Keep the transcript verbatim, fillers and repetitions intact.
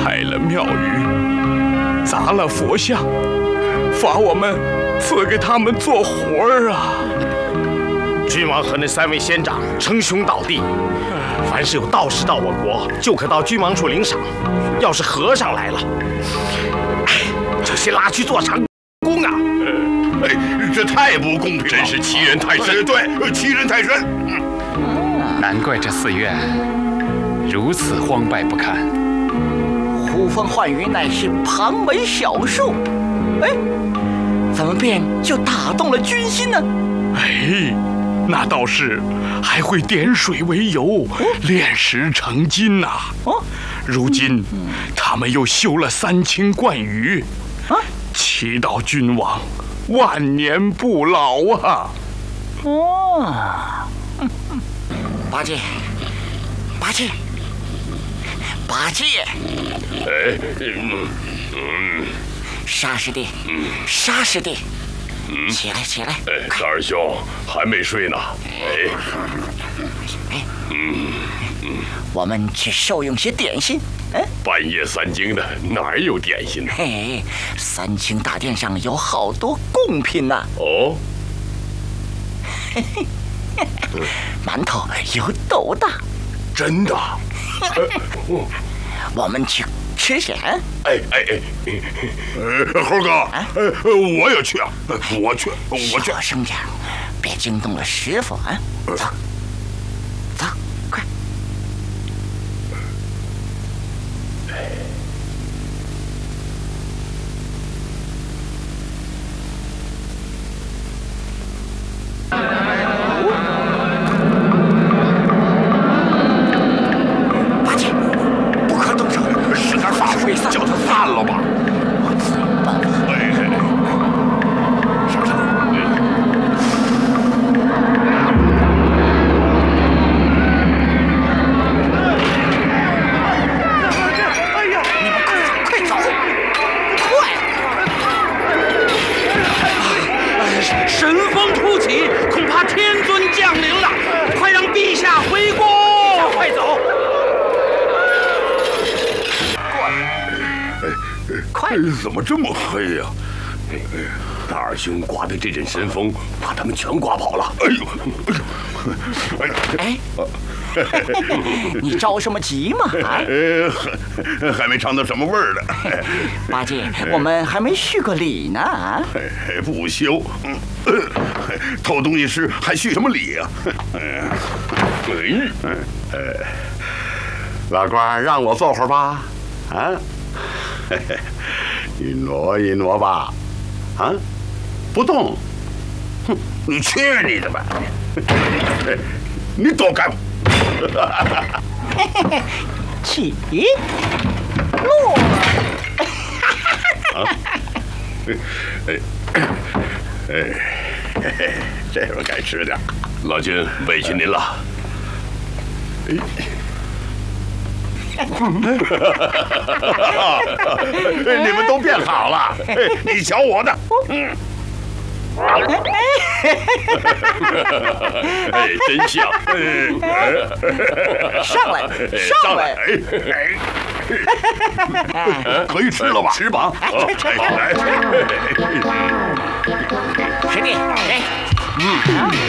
拆了庙宇，砸了佛像，罚我们赐给他们做活儿啊！ 君王和那三位仙长称兄道弟，凡是有道士到我国，就可到君王处领赏。要是和尚来了，哎，就先拉去做长工啊！ 哎，这太不公平了， 真是欺人太甚。 对，欺人太甚。 难怪这寺院如此荒败不堪。 呼风唤雨乃是旁门小术，哎，怎么便就打动了军心呢？ 哎，那道士还会点水为油，炼石成金呐、啊。哦，如今他们又修了三清观宇，啊，祈祷君王万年不老啊！ 哦，八戒，八戒，八戒， 哎，嗯嗯， 沙师弟，沙师弟。嗯，起来，起来！ 哎，大师兄还没睡呢。哎， 哎，嗯嗯，我们去受用些点心。哎， 半夜三更的，哪有点心呢？ 嘿，三清大殿上有好多贡品呐。 哦， 嘿嘿，馒头有斗大。 真的？ 我们去吃些。 哎哎哎，呃，猴哥，啊、呃，我也去啊，我去，我去。 小声点，别惊动了师傅啊！走，走，快！八戒，不可动手， 使点法术叫他散了吧。 我自有办法。 哎，上上。 哎呀，你们快走，快！ 神风突起，恐怕天尊降临了，快让陛下回宫！快走！ 快！怎么这么黑呀、啊？大二兄刮的这阵神风，把他们全刮跑了。哎呦，哎呦， 哎，你着什么急嘛？啊， 呃，还没尝到什么味儿呢。 八戒，我们还没续过礼呢。啊， 不休，偷东西吃还续什么礼啊？哎，老官让我坐会儿吧。啊，你挪一挪吧。啊，不动。哼，你去你的吧！你躲开！ 起落。 啊！哎哎，这会该吃点。老君，委屈您了。哎。你们都变好了，你瞧我的，嗯，哎，真像， 上来，上来， 哎，可以吃了吧？ 吃吧， 来吃吧，来， 师弟，哎，嗯。